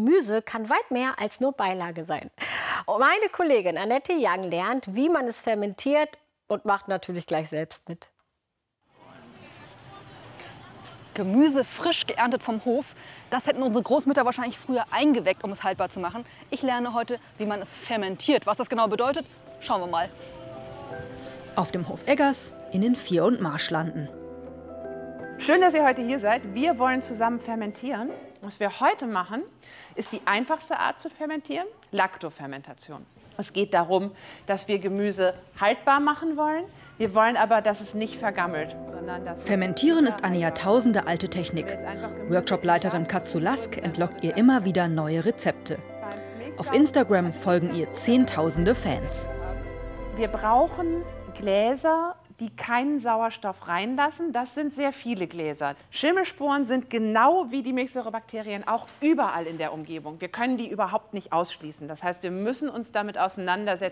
Gemüse kann weit mehr als nur Beilage sein. Und meine Kollegin Annette Young lernt, wie man es fermentiert und macht natürlich gleich selbst mit. Gemüse frisch geerntet vom Hof, das hätten unsere Großmütter wahrscheinlich früher eingeweckt, um es haltbar zu machen. Ich lerne heute, wie man es fermentiert. Was das genau bedeutet, schauen wir mal. Auf dem Hof Eggers in den Vier- und Marschlanden. Schön, dass ihr heute hier seid. Wir wollen zusammen fermentieren. Was wir heute machen, ist die einfachste Art zu fermentieren, Laktofermentation. Es geht darum, dass wir Gemüse haltbar machen wollen. Wir wollen aber, dass es nicht vergammelt. Sondern dass Fermentieren ist eine jahrtausendealte Technik. Workshopleiterin Katzu Lask entlockt ihr immer wieder neue Rezepte. Auf Instagram folgen ihr Zehntausende Fans. Wir brauchen Gläser, die keinen Sauerstoff reinlassen. Das sind sehr viele Gläser. Schimmelsporen sind genau wie die Milchsäurebakterien auch überall in der Umgebung. Wir können die überhaupt nicht ausschließen. Das heißt, wir müssen uns damit auseinandersetzen.